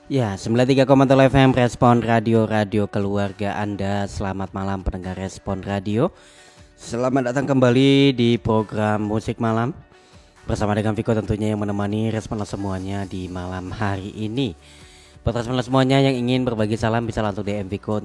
Ya, 93,3 FM Respon Radio, radio keluarga Anda. Selamat malam pendengar Respon Radio. Selamat datang kembali di program Musik Malam bersama dengan Viko tentunya yang menemani respon semuanya di malam hari ini. Buat respon semuanya yang ingin berbagi salam bisa langsung DM Viko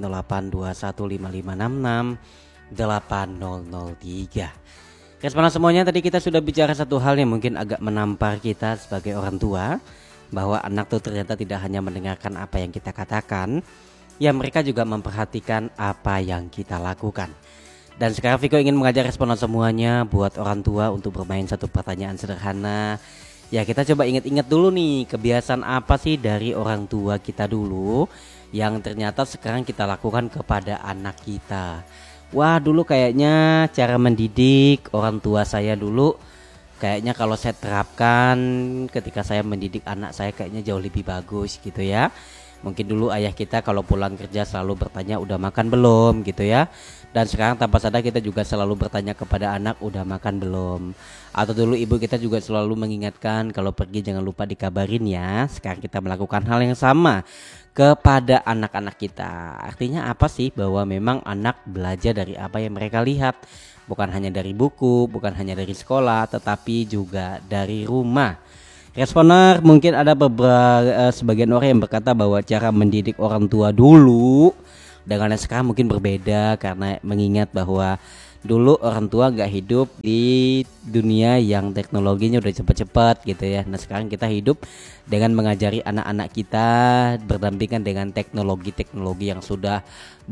082155668003. Respon semuanya, tadi kita sudah bicara satu hal yang mungkin agak menampar kita sebagai orang tua, bahwa anak tuh ternyata tidak hanya mendengarkan apa yang kita katakan, ya mereka juga memperhatikan apa yang kita lakukan. Dan sekarang Viko ingin mengajak responan semuanya buat orang tua untuk bermain satu pertanyaan sederhana. Ya, kita coba ingat-ingat dulu nih, kebiasaan apa sih dari orang tua kita dulu yang ternyata sekarang kita lakukan kepada anak kita. Wah, dulu kayaknya cara mendidik orang tua saya dulu, kayaknya kalau saya terapkan ketika saya mendidik anak saya kayaknya jauh lebih bagus gitu ya. Mungkin dulu ayah kita kalau pulang kerja selalu bertanya udah makan belum gitu ya. Dan sekarang tanpa sadar kita juga selalu bertanya kepada anak udah makan belum. Atau dulu ibu kita juga selalu mengingatkan kalau pergi jangan lupa dikabarin ya. Sekarang kita melakukan hal yang sama kepada anak-anak kita. Artinya apa sih? Bahwa memang anak belajar dari apa yang mereka lihat. Bukan hanya dari buku, bukan hanya dari sekolah, tetapi juga dari rumah. Responer mungkin ada beberapa sebagian orang yang berkata bahwa cara mendidik orang tua dulu dengan yang sekarang mungkin berbeda, karena mengingat bahwa dulu orang tua nggak hidup di dunia yang teknologinya udah cepet-cepet gitu ya. Nah sekarang kita hidup dengan mengajari anak-anak kita berdampingan dengan teknologi-teknologi yang sudah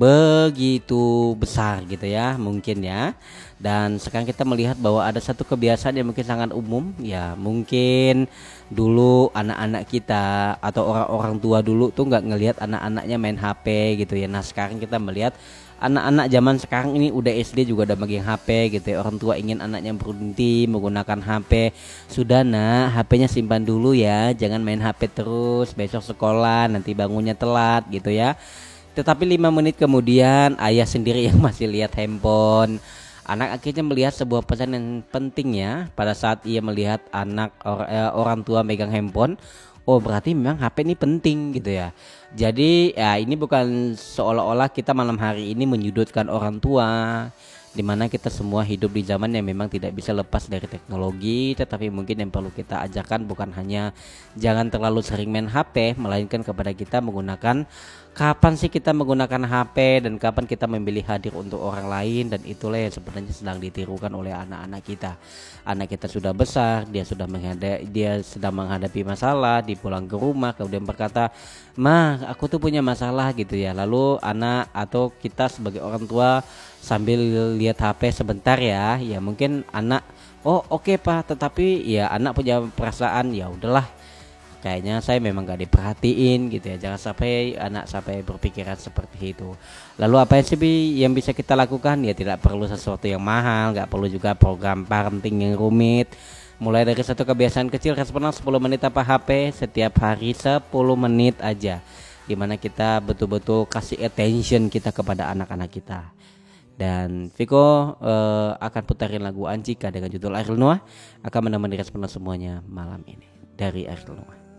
begitu besar gitu ya mungkin ya. Dan sekarang kita melihat bahwa ada satu kebiasaan yang mungkin sangat umum ya. Mungkin dulu anak-anak kita atau orang-orang tua dulu tuh nggak ngelihat anak-anaknya main HP gitu ya. Nah sekarang kita melihat anak-anak zaman sekarang ini udah SD juga udah megang HP gitu ya. Orang tua ingin anaknya berhenti menggunakan HP. Sudah nak, HP-nya simpan dulu ya. Jangan main HP terus, besok sekolah nanti bangunnya telat gitu ya. Tetapi 5 menit kemudian ayah sendiri yang masih lihat handphone. Anak akhirnya melihat sebuah pesan yang penting ya. Pada saat ia melihat orang tua megang handphone, oh berarti memang HP ini penting gitu ya. Jadi ya ini bukan seolah-olah kita malam hari ini menyudutkan orang tua, dimana kita semua hidup di zaman yang memang tidak bisa lepas dari teknologi. Tetapi mungkin yang perlu kita ajarkan bukan hanya jangan terlalu sering main HP, melainkan kepada kita menggunakan kapan sih kita menggunakan HP dan kapan kita memilih hadir untuk orang lain. Dan itulah yang sebenarnya sedang ditirukan oleh anak-anak kita. Anak kita sudah besar, dia sedang menghadapi masalah, di pulang ke rumah kemudian berkata, "Ma, aku tuh punya masalah" gitu ya. Lalu anak atau kita sebagai orang tua sambil lihat HP sebentar ya. Ya mungkin anak, "Oh, oke, Pak." Tetapi ya anak punya perasaan, ya udahlah, kayaknya saya memang gak diperhatiin gitu ya. Jangan sampai anak sampai berpikiran seperti itu. Lalu apa yang bisa kita lakukan? Ya tidak perlu sesuatu yang mahal, gak perlu juga program parenting yang rumit. Mulai dari satu kebiasaan kecil, responan 10 menit apa HP setiap hari, 10 menit aja, dimana kita betul-betul kasih attention kita kepada anak-anak kita. Dan Viko akan putarin lagu Anjika dengan judul Ariel Noah, akan menemani responan semuanya malam ini dari Ariel Noah.